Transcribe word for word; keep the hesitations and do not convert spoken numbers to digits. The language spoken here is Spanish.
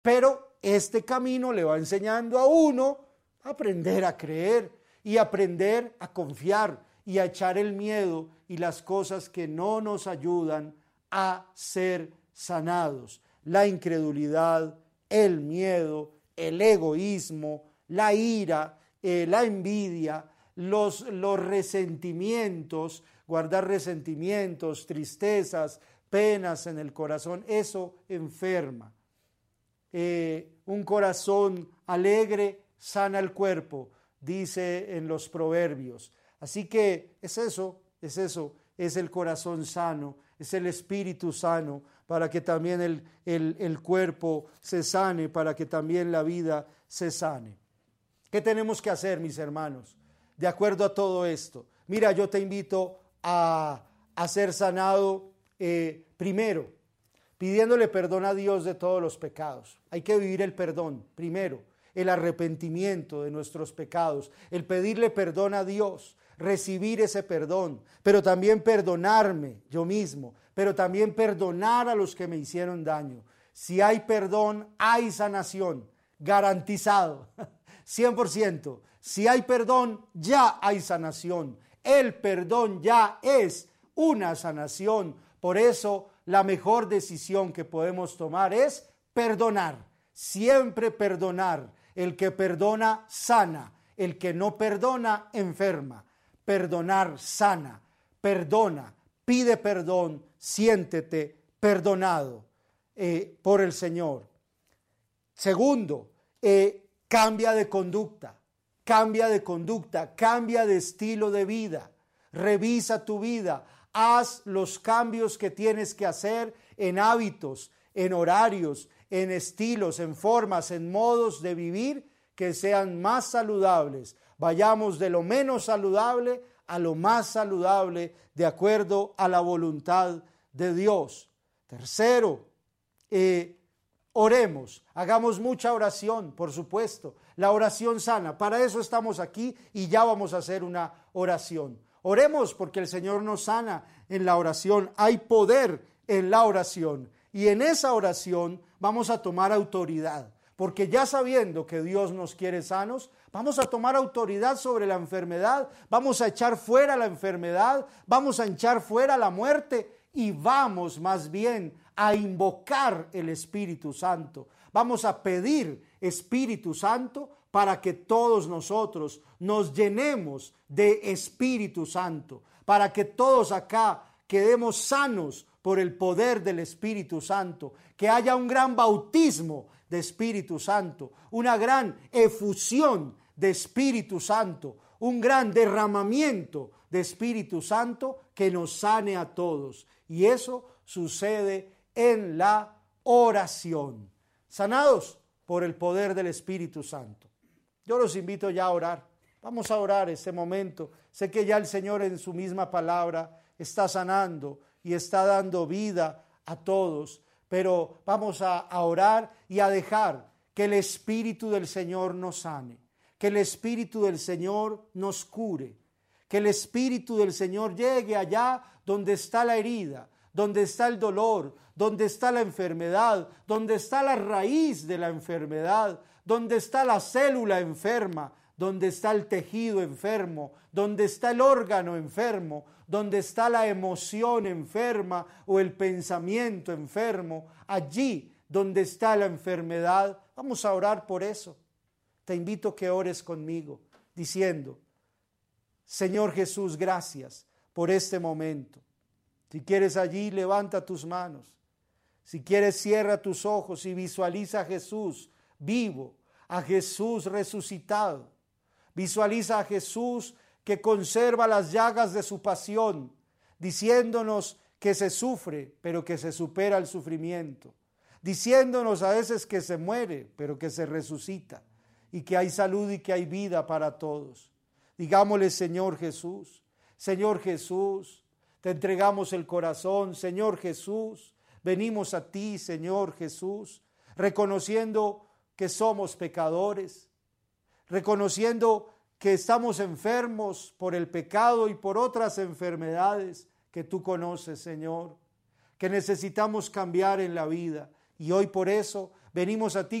Pero este camino le va enseñando a uno a aprender a creer y aprender a confiar y a echar el miedo y las cosas que no nos ayudan a ser sanados. La incredulidad, el miedo, el egoísmo, la ira, eh, la envidia, los, los resentimientos, guardar resentimientos, tristezas, penas en el corazón, eso enferma. Eh, un corazón alegre sana el cuerpo, dice en los proverbios. Así que es eso, es eso, es el corazón sano, es el espíritu sano, para que también el, el, el cuerpo se sane, para que también la vida se sane. ¿Qué tenemos que hacer, mis hermanos? De acuerdo a todo esto. Mira, yo te invito a, a ser sanado eh, primero, pidiéndole perdón a Dios de todos los pecados. Hay que vivir el perdón primero, el arrepentimiento de nuestros pecados, el pedirle perdón a Dios, recibir ese perdón, pero también perdonarme yo mismo, pero también perdonar a los que me hicieron daño. Si hay perdón, hay sanación, garantizado, cien por ciento. Si hay perdón, ya hay sanación. El perdón ya es una sanación. Por eso, la mejor decisión que podemos tomar es perdonar, siempre perdonar. El que perdona, sana. El que no perdona, enferma. Perdonar, sana. Perdona, pide perdón, siéntete perdonado eh, por el Señor. Segundo, eh, cambia de conducta, cambia de conducta, cambia de estilo de vida. Revisa tu vida, haz los cambios que tienes que hacer en hábitos, en horarios, en estilos, en formas, en modos de vivir que sean más saludables. Vayamos de lo menos saludable a lo más saludable de acuerdo a la voluntad de Dios. Tercero, eh, oremos, hagamos mucha oración, por supuesto, la oración sana. Para eso estamos aquí y ya vamos a hacer una oración. Oremos porque el Señor nos sana en la oración. Hay poder en la oración y en esa oración vamos a tomar autoridad. Porque ya sabiendo que Dios nos quiere sanos, vamos a tomar autoridad sobre la enfermedad, vamos a echar fuera la enfermedad, vamos a echar fuera la muerte y vamos más bien a invocar el Espíritu Santo. Vamos a pedir Espíritu Santo para que todos nosotros nos llenemos de Espíritu Santo, para que todos acá quedemos sanos por el poder del Espíritu Santo, que haya un gran bautismo de Espíritu Santo, una gran efusión de Espíritu Santo, un gran derramamiento de Espíritu Santo que nos sane a todos. Y eso sucede en la oración. Sanados por el poder del Espíritu Santo. Yo los invito ya a orar. Vamos a orar este momento. Sé que ya el Señor en su misma palabra está sanando y está dando vida a todos. Pero vamos a, a orar y a dejar que el Espíritu del Señor nos sane, que el Espíritu del Señor nos cure, que el Espíritu del Señor llegue allá donde está la herida, donde está el dolor, donde está la enfermedad, donde está la raíz de la enfermedad, donde está la célula enferma, donde está el tejido enfermo, donde está el órgano enfermo, donde está la emoción enferma o el pensamiento enfermo, allí donde está la enfermedad, vamos a orar por eso. Te invito a que ores conmigo, diciendo, Señor Jesús, gracias por este momento. Si quieres allí, levanta tus manos. Si quieres, cierra tus ojos y visualiza a Jesús vivo, a Jesús resucitado. Visualiza a Jesús que conserva las llagas de su pasión, diciéndonos que se sufre, pero que se supera el sufrimiento. Diciéndonos a veces que se muere, pero que se resucita. Y que hay salud y que hay vida para todos. Digámosle, Señor Jesús, Señor Jesús, te entregamos el corazón, Señor Jesús. Venimos a ti, Señor Jesús, reconociendo que somos pecadores, reconociendo que estamos enfermos por el pecado y por otras enfermedades que tú conoces, Señor, que necesitamos cambiar en la vida. Y hoy por eso Venimos a ti